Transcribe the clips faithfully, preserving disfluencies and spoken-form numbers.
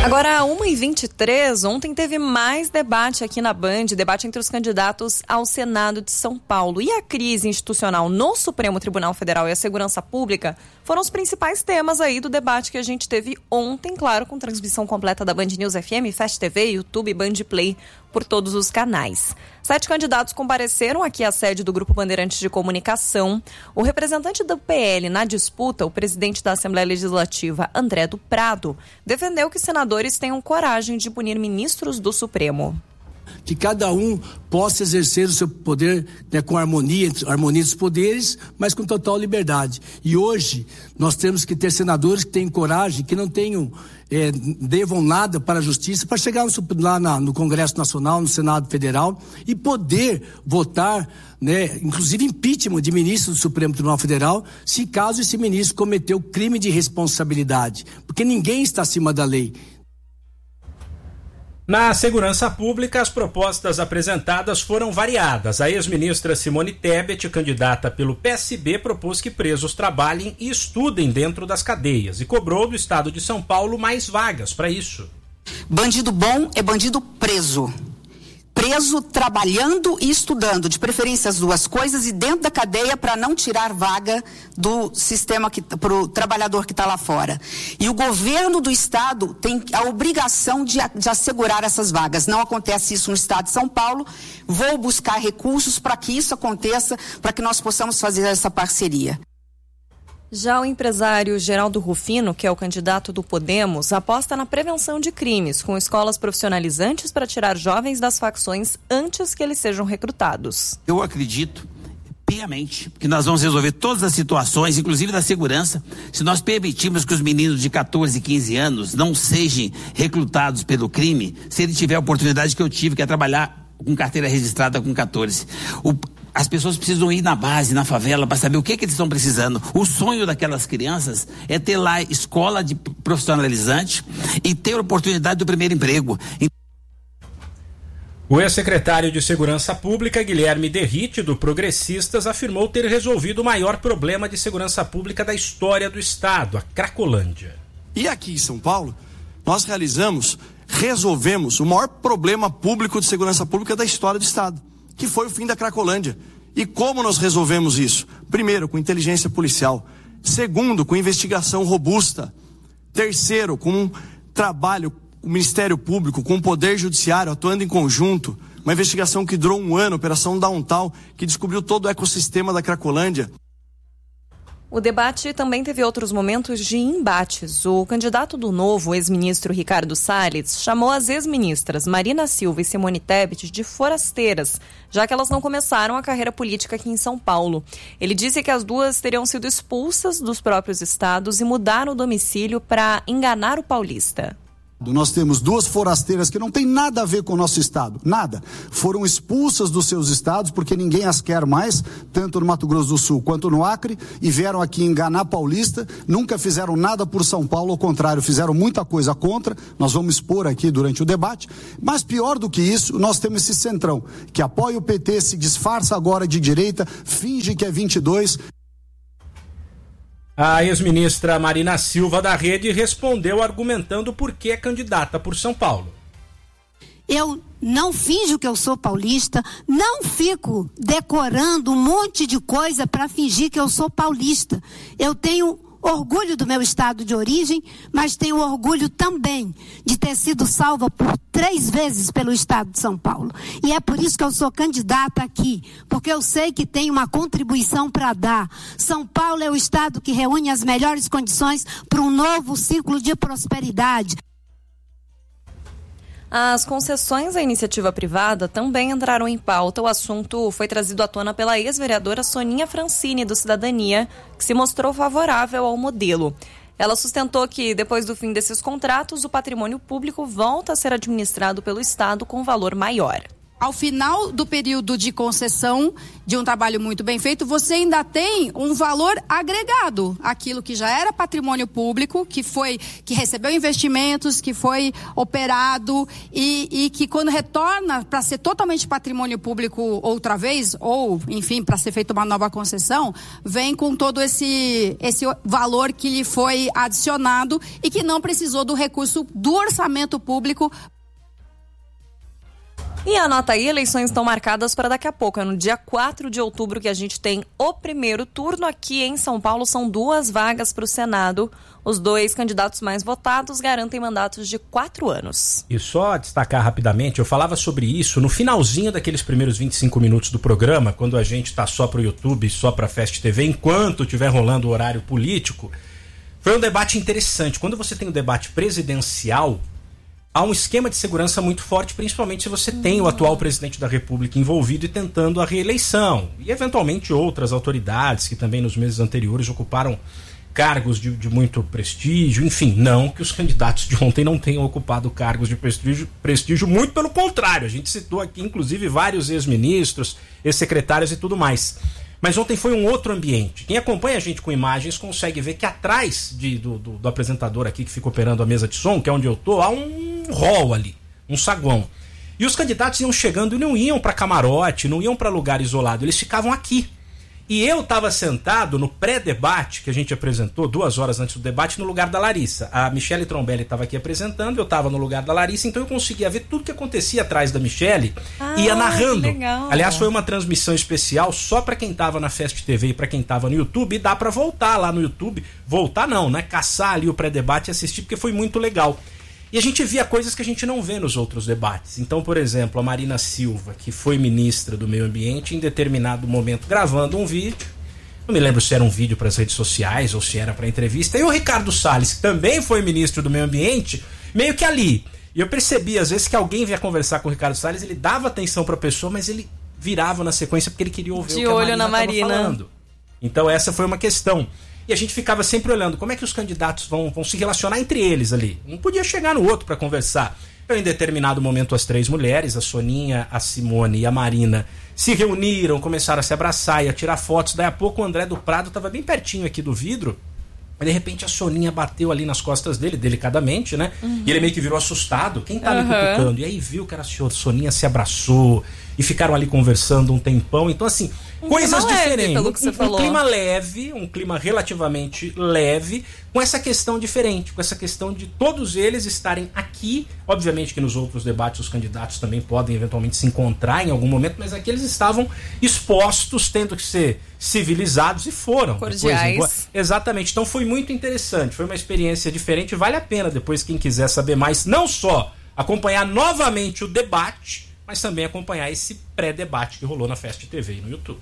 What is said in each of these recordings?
Agora, uma e vinte e três, ontem teve mais debate aqui na Band, debate entre os candidatos ao Senado de São Paulo. E a crise institucional no Supremo Tribunal Federal e a segurança pública foram os principais temas aí do debate que a gente teve ontem, claro, com transmissão completa da Band News F M, Fast T V, YouTube, Band Play, por todos os canais. Sete candidatos compareceram aqui à sede do Grupo Bandeirantes de Comunicação. O representante do P L na disputa, o presidente da Assembleia Legislativa, André do Prado, defendeu que senadores tenham coragem de punir ministros do Supremo. Que cada um possa exercer o seu poder, né, com harmonia, harmonia dos poderes, mas com total liberdade. E hoje nós temos que ter senadores que tenham coragem, que não tenham, é, devam nada para a justiça, para chegar no, lá na, no Congresso Nacional, no Senado Federal e poder votar, né, inclusive impeachment de ministro do Supremo Tribunal Federal, se caso esse ministro cometeu crime de responsabilidade, porque ninguém está acima da lei. Na segurança pública, as propostas apresentadas foram variadas. A ex-ministra Simone Tebet, candidata pelo P S B, propôs que presos trabalhem e estudem dentro das cadeias e cobrou do estado de São Paulo mais vagas para isso. Bandido bom é bandido preso. Preso trabalhando e estudando, de preferência as duas coisas, e dentro da cadeia para não tirar vaga do sistema para o trabalhador que está lá fora. E o governo do estado tem a obrigação de, de assegurar essas vagas. Não acontece isso no estado de São Paulo. Vou buscar recursos para que isso aconteça, para que nós possamos fazer essa parceria. Já o empresário Geraldo Rufino, que é o candidato do Podemos, aposta na prevenção de crimes, com escolas profissionalizantes para tirar jovens das facções antes que eles sejam recrutados. Eu acredito piamente que nós vamos resolver todas as situações, inclusive da segurança, se nós permitirmos que os meninos de catorze, quinze anos não sejam recrutados pelo crime, se ele tiver a oportunidade que eu tive, que é trabalhar com carteira registrada com catorze. O As pessoas precisam ir na base, na favela, para saber o que, que eles estão precisando. O sonho daquelas crianças é ter lá escola de profissionalizante e ter a oportunidade do primeiro emprego. O ex-secretário de Segurança Pública, Guilherme Derrite, do Progressistas, afirmou ter resolvido o maior problema de segurança pública da história do estado, a Cracolândia. E aqui em São Paulo, nós realizamos, resolvemos o maior problema público de segurança pública da história do estado, que foi o fim da Cracolândia. E como nós resolvemos isso? Primeiro, com inteligência policial. Segundo, com investigação robusta. Terceiro, com um trabalho com o Ministério Público, com o Poder Judiciário atuando em conjunto. Uma investigação que durou um ano, Operação Downtown, que descobriu todo o ecossistema da Cracolândia. O debate também teve outros momentos de embates. O candidato do Novo, ex-ministro Ricardo Salles, chamou as ex-ministras Marina Silva e Simone Tebet de forasteiras, já que elas não começaram a carreira política aqui em São Paulo. Ele disse que as duas teriam sido expulsas dos próprios estados e mudaram o domicílio para enganar o paulista. Nós temos duas forasteiras que não tem nada a ver com o nosso estado, nada. Foram expulsas dos seus estados porque ninguém as quer mais, tanto no Mato Grosso do Sul quanto no Acre, e vieram aqui enganar paulista, nunca fizeram nada por São Paulo, ao contrário, fizeram muita coisa contra, nós vamos expor aqui durante o debate, mas pior do que isso, nós temos esse centrão, que apoia o P T, se disfarça agora de direita, finge que é vinte e dois... A ex-ministra Marina Silva da Rede respondeu argumentando por que é candidata por São Paulo. Eu não finjo que eu sou paulista, não fico decorando um monte de coisa para fingir que eu sou paulista. Eu tenho orgulho do meu estado de origem, mas tenho orgulho também de ter sido salva por três vezes pelo estado de São Paulo. E é por isso que eu sou candidata aqui, porque eu sei que tenho uma contribuição para dar. São Paulo é o estado que reúne as melhores condições para um novo ciclo de prosperidade. As concessões à iniciativa privada também entraram em pauta. O assunto foi trazido à tona pela ex-vereadora Soninha Francini, do Cidadania, que se mostrou favorável ao modelo. Ela sustentou que, depois do fim desses contratos, o patrimônio público volta a ser administrado pelo Estado com valor maior. ao final do período de concessão de um trabalho muito bem feito, você ainda tem um valor agregado, aquilo que já era patrimônio público, que foi, que recebeu investimentos, que foi operado e, e que quando retorna para ser totalmente patrimônio público outra vez, ou enfim, para ser feita uma nova concessão, vem com todo esse, esse valor que lhe foi adicionado e que não precisou do recurso do orçamento público. E anota aí, eleições estão marcadas para daqui a pouco, é no dia quatro de outubro que a gente tem o primeiro turno aqui em São Paulo, são duas vagas para o Senado. Os dois candidatos mais votados garantem mandatos de quatro anos. E só destacar rapidamente, eu falava sobre isso no finalzinho daqueles primeiros vinte e cinco minutos do programa, quando a gente está só para o YouTube, só para a Fast T V, enquanto estiver rolando o horário político. Foi um debate interessante. Quando você tem um debate presidencial, há um esquema de segurança muito forte, principalmente se você tem o atual presidente da República envolvido e tentando a reeleição. E, eventualmente, outras autoridades que também nos meses anteriores ocuparam cargos de, de muito prestígio. Enfim, não que os candidatos de ontem não tenham ocupado cargos de prestígio, prestígio, muito pelo contrário. A gente citou aqui, inclusive, vários ex-ministros, ex-secretários e tudo mais. Mas ontem foi um outro ambiente. Quem acompanha a gente com imagens consegue ver que atrás de, do, do, do apresentador aqui que fica operando a mesa de som, que é onde eu tô, há um hall ali, um saguão. E os candidatos iam chegando e não iam para camarote, não iam para lugar isolado, eles ficavam aqui. E eu estava sentado no pré-debate que a gente apresentou duas horas antes do debate no lugar da Larissa. A Michele Trombelli estava aqui apresentando, eu estava no lugar da Larissa, então eu conseguia ver tudo que acontecia atrás da Michele ah, e ia narrando. Legal. Aliás, foi uma transmissão especial só para quem estava na Fast T V e para quem estava no YouTube, e dá para voltar lá no YouTube, voltar não, né? Caçar ali o pré-debate e assistir, porque foi muito legal. E a gente via coisas que a gente não vê nos outros debates. Então, por exemplo, a Marina Silva, que foi ministra do Meio Ambiente, em determinado momento gravando um vídeo, não me lembro se era um vídeo para as redes sociais ou se era para entrevista, e o Ricardo Salles, que também foi ministro do Meio Ambiente, meio que ali. E eu percebi, às vezes, que alguém vinha conversar com o Ricardo Salles, ele dava atenção para a pessoa, mas ele virava na sequência porque ele queria ouvir de o que a olho Marina na estava Marina. falando. Então, essa foi uma questão. E a gente ficava sempre olhando como é que os candidatos vão, vão se relacionar entre eles ali. Um podia chegar no outro para conversar. Então, em determinado momento, as três mulheres, a Soninha, a Simone e a Marina, se reuniram, começaram a se abraçar e a tirar fotos. Daí a pouco o André do Prado estava bem pertinho aqui do vidro. E de repente a Soninha bateu ali nas costas dele, delicadamente, né? Uhum. E ele meio que virou assustado. Quem tá ali uhum. cutucando? E aí viu que era a Soninha, se abraçou e ficaram ali conversando um tempão. Então, assim, um coisas diferentes. Leve, que um, você um clima leve, um clima relativamente leve, com essa questão diferente, com essa questão de todos eles estarem aqui. Obviamente que nos outros debates os candidatos também podem eventualmente se encontrar em algum momento, mas aqui eles estavam expostos, tendo que ser civilizados, e foram. Cordiais. Depois, exatamente. Então foi muito interessante, foi uma experiência diferente. Vale a pena depois, quem quiser saber mais, não só acompanhar novamente o debate, mas também acompanhar esse pré-debate que rolou na Fast T V e no YouTube.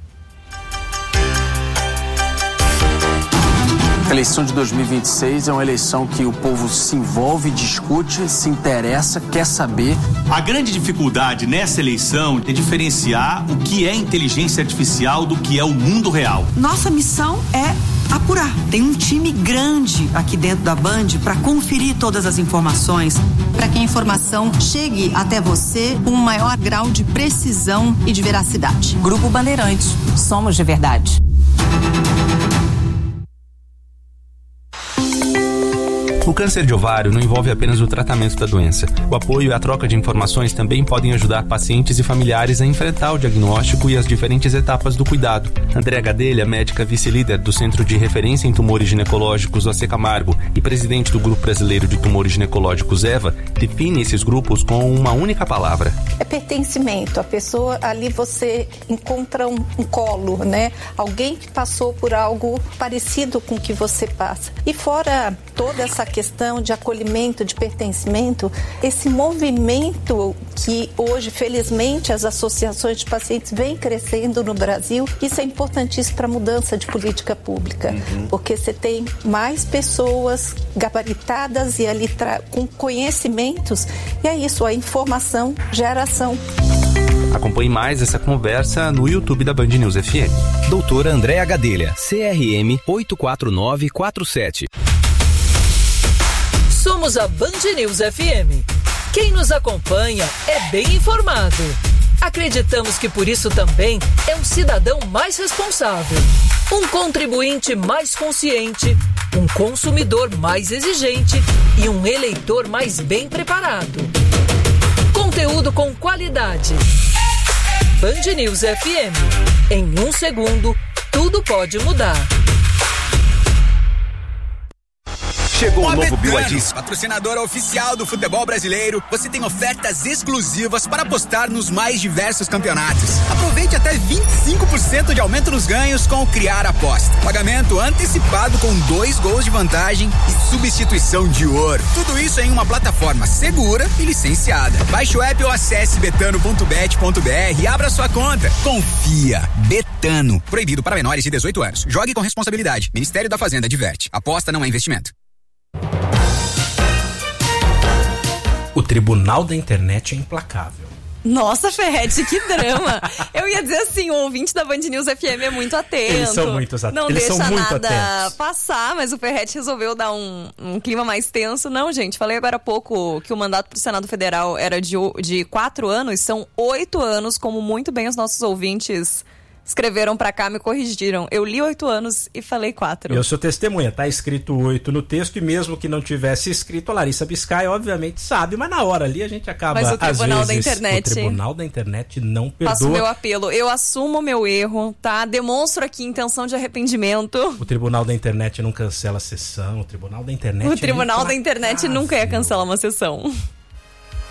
A eleição de dois mil e vinte e seis é uma eleição que o povo se envolve, discute, se interessa, quer saber. A grande dificuldade nessa eleição é diferenciar o que é inteligência artificial do que é o mundo real. Nossa missão é apurar. Tem um time grande aqui dentro da Band para conferir todas as informações. Para que a informação chegue até você com um maior grau de precisão e de veracidade. Grupo Bandeirantes. Somos de verdade. O câncer de ovário não envolve apenas o tratamento da doença. O apoio e a troca de informações também podem ajudar pacientes e familiares a enfrentar o diagnóstico e as diferentes etapas do cuidado. Andréa Gadelha, médica vice-líder do Centro de Referência em Tumores Ginecológicos do A C Camargo e presidente do Grupo Brasileiro de Tumores Ginecológicos EVA, define esses grupos com uma única palavra. É pertencimento. A pessoa, ali você encontra um, um colo, né? Alguém que passou por algo parecido com o que você passa. E fora toda essa questão de acolhimento, de pertencimento, esse movimento que hoje, felizmente, as associações de pacientes vêm crescendo no Brasil, isso é importantíssimo para a mudança de política pública, uhum. porque você tem mais pessoas gabaritadas e ali com conhecimentos, e é isso, a informação gera ação. Acompanhe mais essa conversa no YouTube da Band News F M. Doutora Andréa Gadelha, C R M oito quatro nove quatro sete. Somos a Band News F M. Quem nos acompanha é bem informado. Acreditamos que por isso também é um cidadão mais responsável, um contribuinte mais consciente, um consumidor mais exigente e um eleitor mais bem preparado. Conteúdo com qualidade. Band News F M. Em um segundo, tudo pode mudar. Chegou o novo B Y D. Patrocinadora oficial do futebol brasileiro, você tem ofertas exclusivas para apostar nos mais diversos campeonatos. Aproveite até vinte e cinco por cento de aumento nos ganhos com o Criar Aposta. Pagamento antecipado com dois gols de vantagem e substituição de ouro. Tudo isso em uma plataforma segura e licenciada. Baixe o app ou acesse betano ponto bet ponto br e abra sua conta. Confia. Betano. Proibido para menores de dezoito anos. Jogue com responsabilidade. Ministério da Fazenda adverte. Aposta não é investimento. O Tribunal da Internet é implacável. Nossa, Ferretti, que drama. Eu ia dizer assim, o ouvinte da Band News F M é muito atento. Eles são muito atentos. Não Eles deixa são muito nada atentos. passar, mas o Ferretti resolveu dar um, um clima mais tenso. Não, gente, falei agora há pouco que o mandato pro Senado Federal era de, de quatro anos, são oito anos, como muito bem os nossos ouvintes escreveram pra cá, me corrigiram. Eu li oito anos e falei quatro. Eu sou testemunha, tá escrito oito no texto, e mesmo que não tivesse escrito, a Larissa Biscay obviamente sabe, mas na hora ali a gente acaba, mas o Tribunal às vezes, da Internet, o Tribunal da Internet não perdoa. Faço meu apelo, eu assumo o meu erro, tá? Demonstro aqui intenção de arrependimento. O Tribunal da Internet não cancela a sessão, o Tribunal da Internet O Tribunal é da Internet nunca ia cancelar uma sessão.